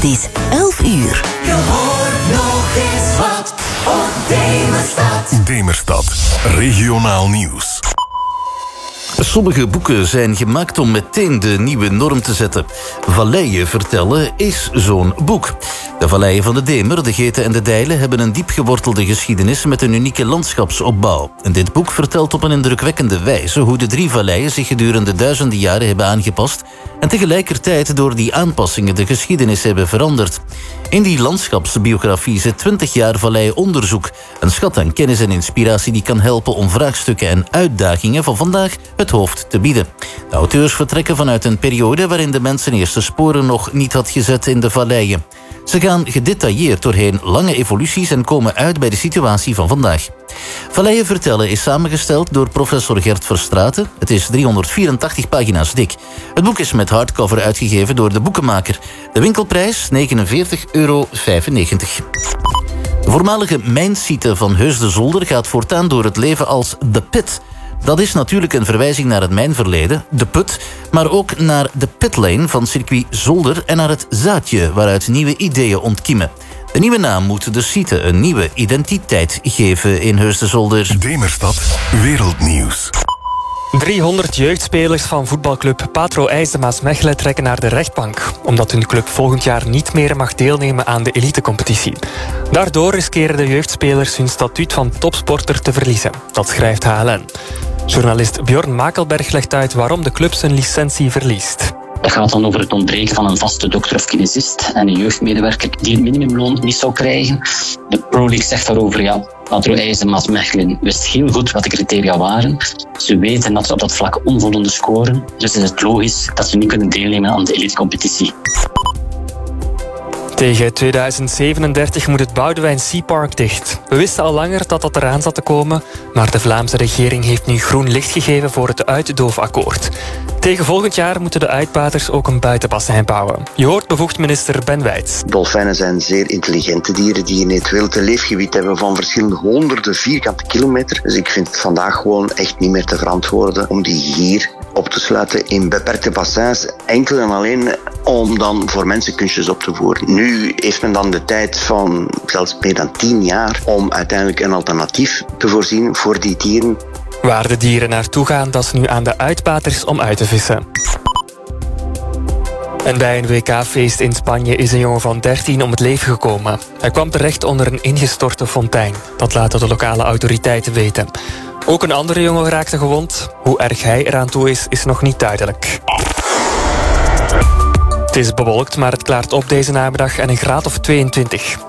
Het is 11 uur. Je hoort nog eens wat op Demerstad. Demerstad, regionaal nieuws. Sommige boeken zijn gemaakt om meteen de nieuwe norm te zetten. Valleien vertellen is zo'n boek. De valleien van de Demer, de Geten en de Dijlen hebben een diep gewortelde geschiedenis met een unieke landschapsopbouw. En dit boek vertelt op een indrukwekkende wijze hoe de 3 valleien zich gedurende duizenden jaren hebben aangepast en tegelijkertijd door die aanpassingen de geschiedenis hebben veranderd. In die landschapsbiografie zit 20 jaar valleienonderzoek, een schat aan kennis en inspiratie die kan helpen om vraagstukken en uitdagingen van vandaag het hoofd te bieden. De auteurs vertrekken vanuit een periode waarin de mens zijn eerste sporen nog niet had gezet in de valleien. Ze gaan gedetailleerd doorheen lange evoluties en komen uit bij de situatie van vandaag. Valleien vertellen is samengesteld door professor Gert Verstraeten. Het is 384 pagina's dik. Het boek is met hardcover uitgegeven door de boekenmaker. De winkelprijs €49,95. De voormalige mijnsite van Heus de Zolder gaat voortaan door het leven als The Pit. Dat is natuurlijk een verwijzing naar het mijnverleden, de put, maar ook naar de pitlane van circuit Zolder en naar het zaadje waaruit nieuwe ideeën ontkiemen. De nieuwe naam moet de site een nieuwe identiteit geven in Heus de Zolder. Demerstad, wereldnieuws. 300 jeugdspelers van voetbalclub Patro IJs de Maasmechelen trekken naar de rechtbank, omdat hun club volgend jaar niet meer mag deelnemen aan de elitecompetitie. Daardoor riskeren de jeugdspelers hun statuut van topsporter te verliezen. Dat schrijft HLN. Journalist Bjorn Makelberg legt uit waarom de club zijn licentie verliest. Dat gaat dan over het ontbreken van een vaste dokter of kinesist en een jeugdmedewerker die het minimumloon niet zou krijgen. De Pro League zegt daarover, Patro IJs en Maasmechelen wist heel goed wat de criteria waren. Ze weten dat ze op dat vlak onvoldoende scoren. Dus is het logisch dat ze niet kunnen deelnemen aan de elitecompetitie. Tegen 2037 moet het Boudewijn Sea Park dicht. We wisten al langer dat dat eraan zat te komen, maar de Vlaamse regering heeft nu groen licht gegeven voor het uitdoofakkoord. Tegen volgend jaar moeten de uitbaters ook een buitenbassin bouwen. Je hoort bevoegd minister Ben Wijts. Dolfijnen zijn zeer intelligente dieren die in het wild een leefgebied hebben van verschillende honderden vierkante kilometer. Dus ik vind het vandaag gewoon echt niet meer te verantwoorden om die hier op te sluiten in beperkte bassins, enkel en alleen om dan voor mensen kunstjes op te voeren. Nu heeft men dan de tijd van zelfs meer dan 10 jaar om uiteindelijk een alternatief te voorzien voor die dieren. Waar de dieren naartoe gaan, dat is nu aan de uitbaters om uit te vissen. En bij een WK-feest in Spanje is een jongen van 13 om het leven gekomen. Hij kwam terecht onder een ingestorte fontein. Dat laten de lokale autoriteiten weten. Ook een andere jongen raakte gewond. Hoe erg hij eraan toe is nog niet duidelijk. Het is bewolkt, maar het klaart op deze namiddag en een graad of 22.